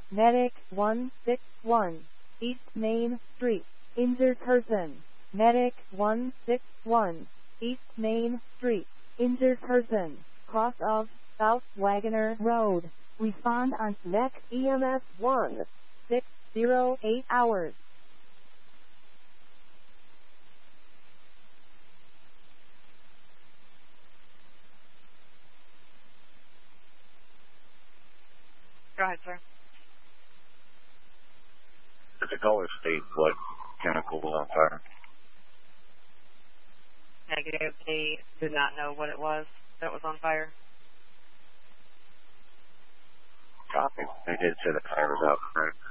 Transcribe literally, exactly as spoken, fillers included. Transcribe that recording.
Medic one six one, East Main Street. Injured person. Medic one six one, East Main Street. Injured person. Cross of South Wagoner Road. Respond on Next E M S one six zero eight hours. Go ahead, sir. Does the caller state what chemical was on fire? Negative. They did not know what it was that was on fire. Copy. They did say the fire was out, correct?